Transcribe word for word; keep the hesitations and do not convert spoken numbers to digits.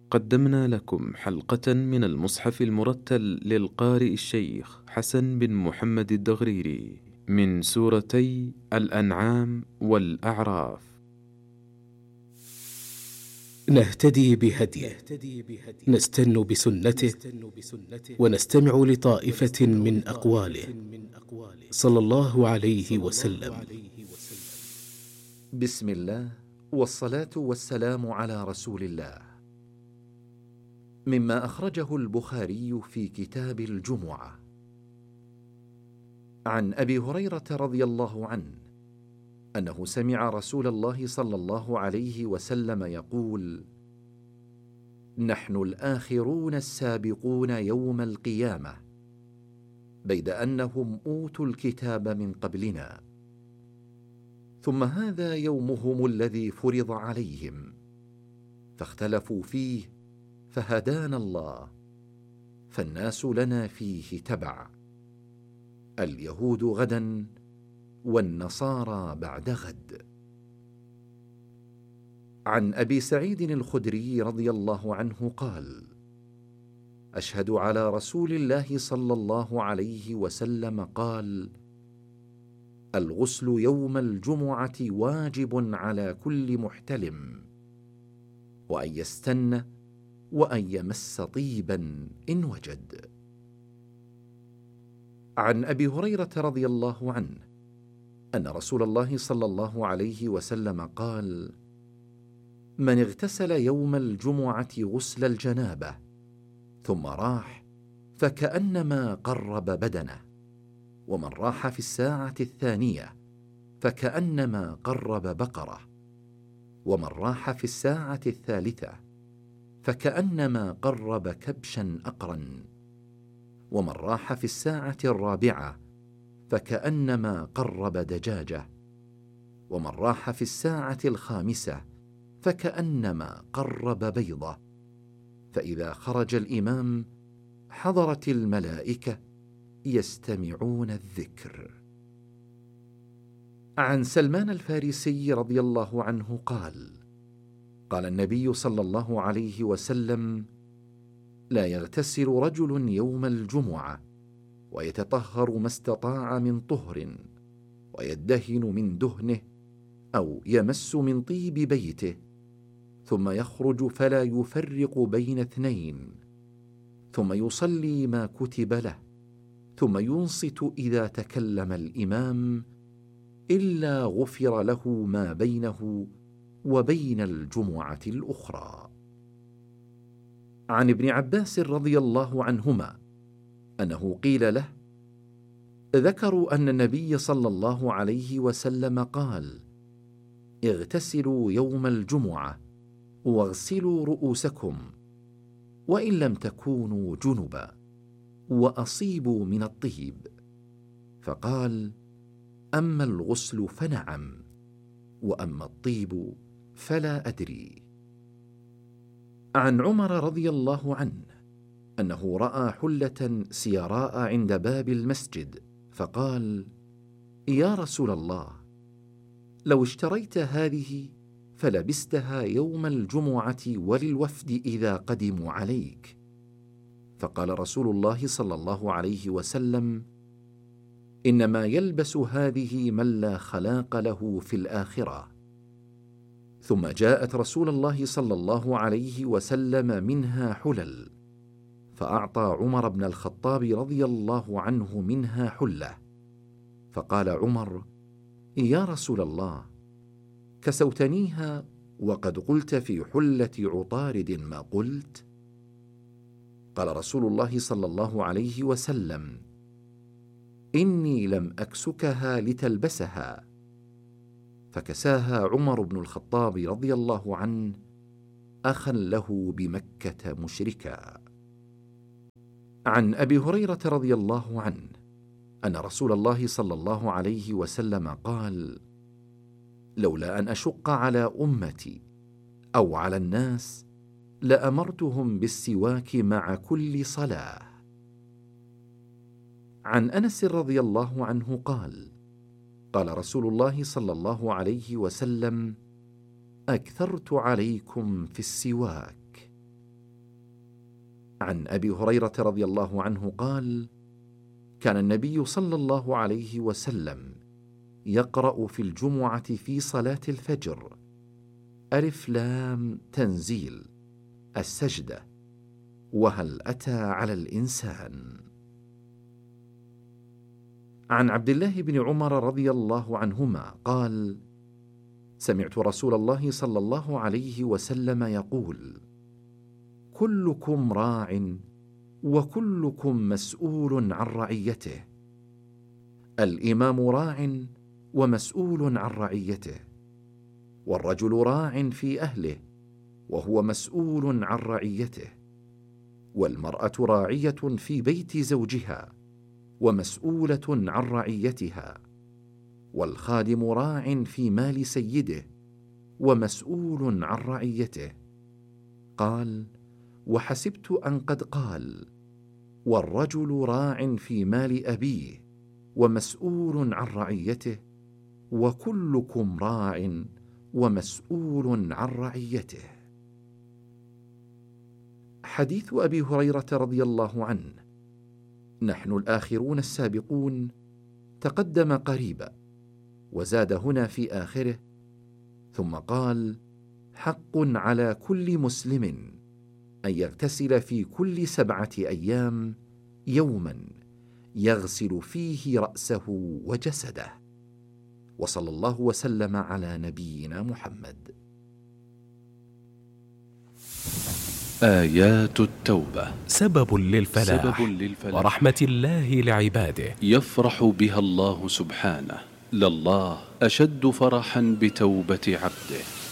قدمنا لكم حلقة من المصحف المرتل للقارئ الشيخ حسن بن محمد الدغريري من سورتي الأنعام والأعراف. نهتدي بهديه، نستن بسنته، ونستمع لطائفة من أقواله صلى الله عليه وسلم. بسم الله والصلاة والسلام على رسول الله. مما أخرجه البخاري في كتاب الجمعة عن أبي هريرة رضي الله عنه أنه سمع رسول الله صلى الله عليه وسلم يقول: نحن الآخرون السابقون يوم القيامة، بيد أنهم أوتوا الكتاب من قبلنا، ثم هذا يومهم الذي فرض عليهم، فاختلفوا فيه فهدانا الله، فالناس لنا فيه تبع، اليهود غدا والنصارى بعد غد. عن أبي سعيد الخدري رضي الله عنه قال: أشهد على رسول الله صلى الله عليه وسلم قال: الغسل يوم الجمعة واجب على كل محتلم، وأن يستن وأن يمس طيبا إن وجد. عن أبي هريرة رضي الله عنه أن رسول الله صلى الله عليه وسلم قال: من اغتسل يوم الجمعة غسل الجنابة ثم راح فكأنما قرب بدنه، ومن راح في الساعة الثانية فكأنما قرب بقرة، ومن راح في الساعة الثالثة فكأنما قرب كبشا أقرا، ومن راح في الساعة الرابعة فكأنما قرب دجاجة، ومن راح في الساعة الخامسة فكأنما قرب بيضة. فإذا خرج الإمام حضرت الملائكة يستمعون الذكر. عن سلمان الفارسي رضي الله عنه قال: قال النبي صلى الله عليه وسلم: لا يغتسل رجل يوم الجمعة ويتطهر ما استطاع من طهر، ويدهن من دهنه أو يمس من طيب بيته، ثم يخرج فلا يفرق بين اثنين، ثم يصلي ما كتب له، ثم ينصت إذا تكلم الإمام، إلا غفر له ما بينه وبين الجمعة الأخرى. عن ابن عباس رضي الله عنهما أنه قيل له: ذكروا أن النبي صلى الله عليه وسلم قال: اغتسلوا يوم الجمعة واغسلوا رؤوسكم، وإن لم تكونوا جنبا، وأصيبوا من الطيب. فقال: أما الغسل فنعم، وأما الطيب فلا أدري. عن عمر رضي الله عنه أنه رأى حلة سيراء عند باب المسجد، فقال: يا رسول الله، لو اشتريت هذه فلبستها يوم الجمعة وللوفد إذا قدموا عليك. فقال رسول الله صلى الله عليه وسلم: إنما يلبس هذه من لا خلاق له في الآخرة. ثم جاءت رسول الله صلى الله عليه وسلم منها حلل، فأعطى عمر بن الخطاب رضي الله عنه منها حلة، فقال عمر: يا رسول الله، كسوتنيها وقد قلت في حلة عطارد ما قلت. قال رسول الله صلى الله عليه وسلم: إني لم أكسكها لتلبسها. فكساها عمر بن الخطاب رضي الله عنه أخا له بمكة مشركا. عن أبي هريرة رضي الله عنه أن رسول الله صلى الله عليه وسلم قال: لولا أن أشق على أمتي أو على الناس لأمرتهم بالسواك مع كل صلاة. عن أنس رضي الله عنه قال: قال رسول الله صلى الله عليه وسلم: أكثرت عليكم في السواك. عن أبي هريرة رضي الله عنه قال: كان النبي صلى الله عليه وسلم يقرأ في الجمعة في صلاة الفجر: ألف لام تنزيل، السجدة، وهل أتى على الإنسان. عن عبد الله بن عمر رضي الله عنهما قال: سمعت رسول الله صلى الله عليه وسلم يقول: كلكم راع وكلكم مسؤول عن رعيته. الإمام راع ومسؤول عن رعيته، والرجل راع في أهله وهو مسؤول عن رعيته، والمرأة راعية في بيت زوجها ومسؤولة عن رعيتها، والخادم راع في مال سيده ومسؤول عن رعيته. قال: وحسبت أن قد قال: والرجل راع في مال أبيه ومسؤول عن رعيته، وكلكم راع ومسؤول عن رعيته. حديث أبي هريرة رضي الله عنه: نحن الآخرون السابقون تقدم قريبا، وزاد هنا في آخره: ثم قال: حق على كل مسلم أن يغتسل في كل سبعة أيام يوما يغسل فيه رأسه وجسده. وصلى الله وسلم على نبينا محمد. آيات التوبة سبب للفلاح, سبب للفلاح ورحمة الله لعباده. يفرح بها الله سبحانه، لله أشد فرحا بتوبة عبده.